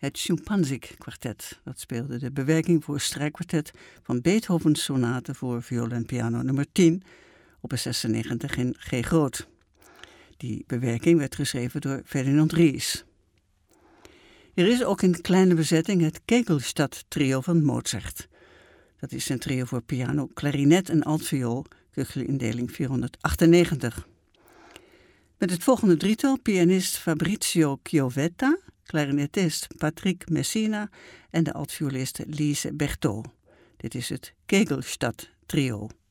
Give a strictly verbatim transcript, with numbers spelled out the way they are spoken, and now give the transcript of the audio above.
het Schimpanzig-kwartet. Dat speelde de bewerking voor strijkkwartet van Beethovens sonate voor viool en piano nummer tien, op zesennegentig in G groot. Die bewerking werd geschreven door Ferdinand Ries. Er is ook in kleine bezetting het Kegelstadt-trio van Mozart. Dat is een trio voor piano, klarinet en altviool, Köchel-indeling vierhonderdachtennegentig. Met het volgende drietal pianist Fabrizio Chiovetta, klarinetist Patrick Messina en de altviolist Lise Berthaud. Dit is het Kegelstadt-trio.